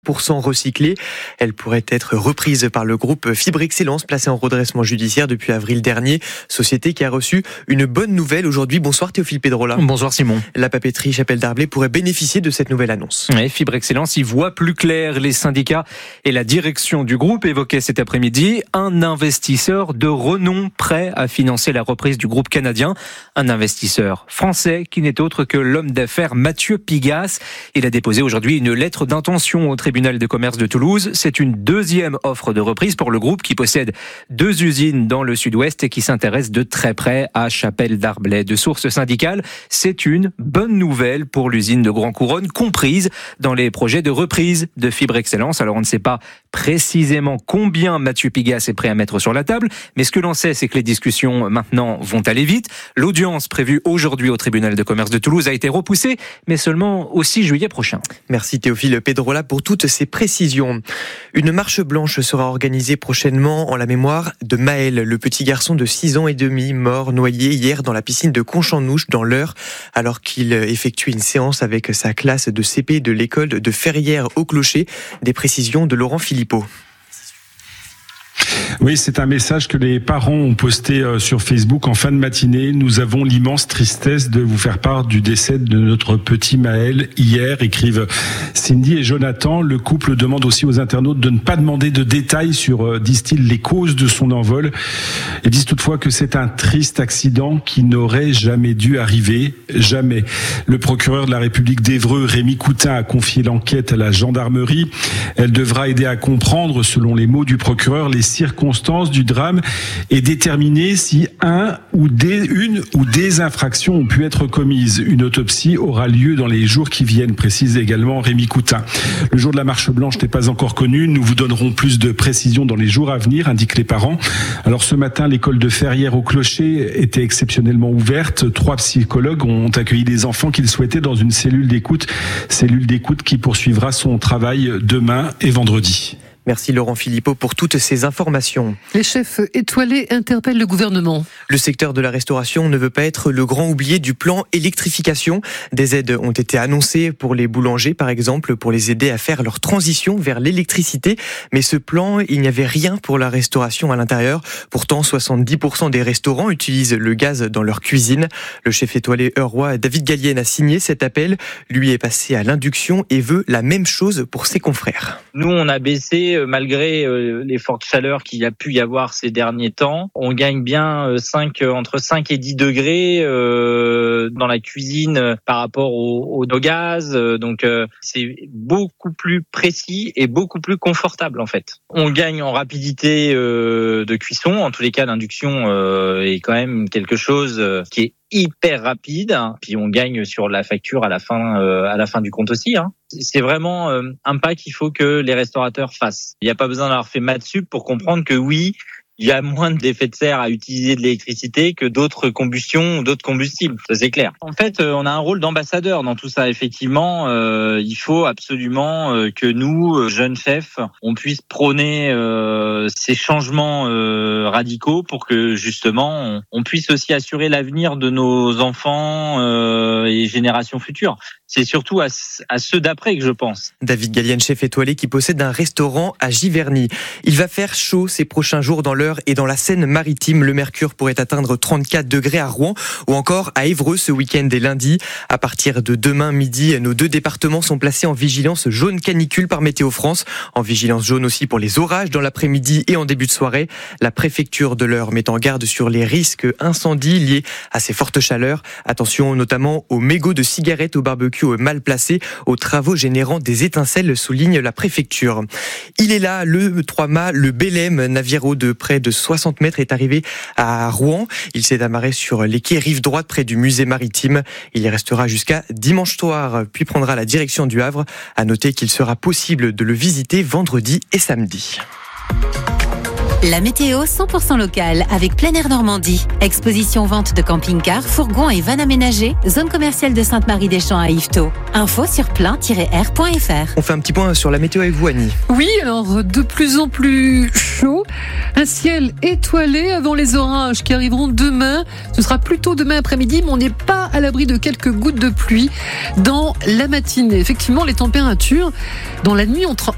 recyclée. Elle pourrait être reprise par le groupe Fibre Excellence, placé en redressement judiciaire depuis avril dernier. Société qui a reçu une bonne nouvelle aujourd'hui. Bonsoir Théophile Pedrola. Bonsoir Simon. La papeterie Chapelle Darblay pourrait bénéficier de cette nouvelle annonce. Ouais, Fibre Excellence y voit plus clair. Les syndicats et la direction du groupe évoquaient cet après-midi un investisseur de renom prêt à financer la reprise du groupe canadien. Un investisseur français qui n'est autre que l'homme d'affaires Mathieu Pigasse. Il a déposé aujourd'hui une lettre d'intention au tribunal de commerce de Toulouse. C'est une deuxième offre de reprise pour le groupe qui possède 2 usines dans le sud-ouest et qui s'intéresse de très près à Chapelle Darblay. De sources syndicales, c'est une bonne nouvelle pour l'usine de Grand Couronne, comprise dans les projets de reprise de Fibre Excellence. Alors on ne sait pas précisément combien Mathieu Pigasse est prêt à mettre sur la table, mais ce que l'on sait, c'est que les discussions maintenant vont aller vite. L'audience prévue aujourd'hui au tribunal de commerce de Toulouse a été repoussée, mais seulement au 6 juillet prochain. Merci Théophile Pedrola pour toutes ces précisions. Une marche blanche sera organisée prochainement en la mémoire de Maël, le petit garçon de 6 ans et demi, mort noyé hier dans la piscine de Conchamnouche dans l'Eure, alors qu'il effectuait une séance avec sa classe de CP de l'école de Ferrières au Clocher. Des précisions de Laurent Philippot. Oui, c'est un message que les parents ont posté sur Facebook en fin de matinée. Nous avons l'immense tristesse de vous faire part du décès de notre petit Maël hier, écrivent Cindy et Jonathan. Le couple demande aussi aux internautes de ne pas demander de détails sur, disent-ils, les causes de son envol. Ils disent toutefois que c'est un triste accident qui n'aurait jamais dû arriver. Jamais. Le procureur de la République d'Évreux, Rémi Coutin, a confié l'enquête à la gendarmerie. Elle devra aider à comprendre, selon les mots du procureur, les circonstances du drame et déterminer si une ou des infractions ont pu être commises. Une autopsie aura lieu dans les jours qui viennent, précise également Rémi Coutin. Le jour de la marche blanche n'est pas encore connu. Nous vous donnerons plus de précisions dans les jours à venir, indiquent les parents. Alors ce matin, l'école de Ferrières au Clocher était exceptionnellement ouverte. 3 psychologues ont accueilli des enfants qu'ils souhaitaient dans une cellule d'écoute qui poursuivra son travail demain et vendredi. Merci Laurent Philippot pour toutes ces informations. Les chefs étoilés interpellent le gouvernement. Le secteur de la restauration ne veut pas être le grand oublié du plan électrification. Des aides ont été annoncées pour les boulangers, par exemple, pour les aider à faire leur transition vers l'électricité. Mais ce plan, il n'y avait rien pour la restauration à l'intérieur. Pourtant, 70% des restaurants utilisent le gaz dans leur cuisine. Le chef étoilé eurrois David Gallienne a signé cet appel. Lui est passé à l'induction et veut la même chose pour ses confrères. Nous, on a baissé malgré les fortes chaleurs qu'il y a pu y avoir ces derniers temps. On gagne bien entre 5 et 10 degrés dans la cuisine par rapport au gaz. Donc c'est beaucoup plus précis et beaucoup plus confortable en fait. On gagne en rapidité de cuisson. En tous les cas, l'induction est quand même quelque chose qui est hyper rapide. Puis on gagne sur la facture à la fin du compte aussi. C'est vraiment un pas qu'il faut que les restaurateurs fassent. Il n'y a pas besoin d'avoir fait maths sup pour comprendre que oui, il y a moins d'effet de serre à utiliser de l'électricité que d'autres combustions ou d'autres combustibles. Ça, c'est clair. En fait, on a un rôle d'ambassadeur dans tout ça. Effectivement, il faut absolument que nous, jeunes chefs, on puisse prôner ces changements radicaux pour que, justement, on puisse aussi assurer l'avenir de nos enfants et générations futures. C'est surtout à ceux d'après que je pense. David Gallienne, chef étoilé qui possède un restaurant à Giverny. Il va faire chaud ces prochains jours dans l'Eure et dans la Seine-Maritime. Le mercure pourrait atteindre 34 degrés à Rouen ou encore à Évreux ce week-end et lundi. À partir de demain midi, nos 2 départements sont placés en vigilance jaune canicule par Météo France. En vigilance jaune aussi pour les orages dans l'après-midi et en début de soirée. La préfecture de l'Eure met en garde sur les risques incendies liés à ces fortes chaleurs. Attention notamment aux mégots de cigarettes, au barbecue mal placés, aux travaux générant des étincelles, souligne la préfecture. Il est là, le 3-mâts, le Belém, navire haut de près de 60 mètres, est arrivé à Rouen. Il s'est amarré sur les quais rive droite près du musée maritime. Il y restera jusqu'à dimanche soir, puis prendra la direction du Havre. À noter qu'il sera possible de le visiter vendredi et samedi. La météo 100% locale avec Plein Air Normandie. Exposition vente de camping-cars, fourgons et vannes aménagées. Zone commerciale de Sainte-Marie-des-Champs à Yvetot. Info sur plein-air.fr. On fait un petit point sur la météo avec vous, Annie. Oui, alors de plus en plus chaud. Un ciel étoilé avant les orages qui arriveront demain. Ce sera plutôt demain après-midi, mais on n'est pas à l'abri de quelques gouttes de pluie dans la matinée. Effectivement, les températures dans la nuit